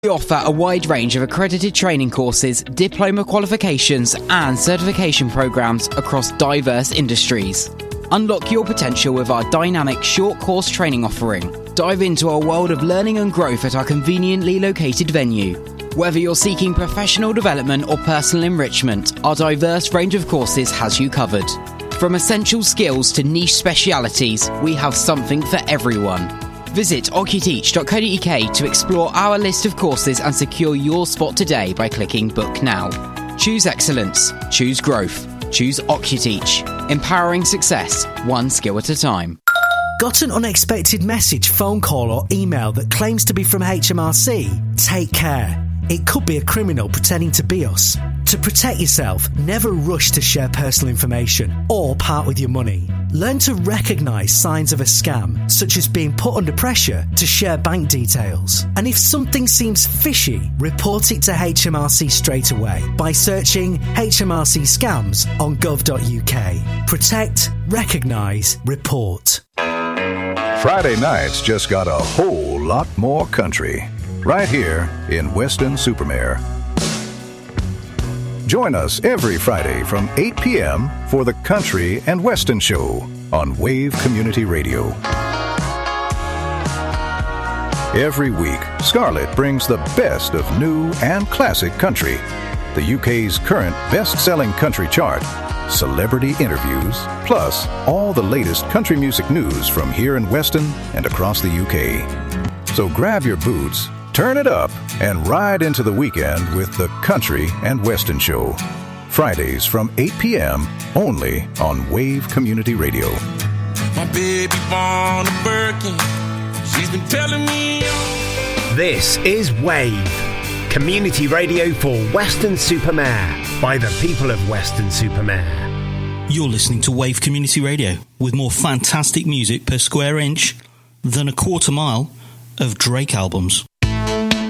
We offer a wide range of accredited training courses, diploma qualifications and certification programs across diverse industries. Unlock your potential with our dynamic short course training offering. Dive into our world of learning and growth at our conveniently located venue. Whether you're seeking professional development or personal enrichment, our diverse range of courses has you covered. From essential skills to niche specialities, we have something for everyone. Visit OccuTeach.co.uk to explore our list of courses and secure your spot today by clicking Book Now. Choose excellence. Choose growth. Choose OccuTeach. Empowering success, one skill at a time. Got an unexpected message, phone call or email that claims to be from HMRC? Take care. It could be a criminal pretending to be us. To protect yourself, never rush to share personal information or part with your money. Learn to recognise signs of a scam, such as being put under pressure to share bank details. And if something seems fishy, report it to HMRC straight away by searching HMRC scams on gov.uk. Protect, recognise, report. Friday nights just got a whole lot more country. Right here in Weston-super-Mare. Join us every Friday from 8 p.m. for the Country and Weston Show on Wave Community Radio. Every week, Scarlett brings the best of new and classic country, the UK's current best-selling country chart, celebrity interviews, plus all the latest country music news from here in Weston and across the UK. So grab your boots, turn it up, and ride into the weekend with the Country and Weston Show. Fridays from 8 p.m. only on Wave Community Radio. My baby born a Birkin. She's been telling me. This is Wave, community radio for Weston-super-Mare by the people of Weston-super-Mare. You're listening to Wave Community Radio with more fantastic music per square inch than a quarter mile of Drake albums.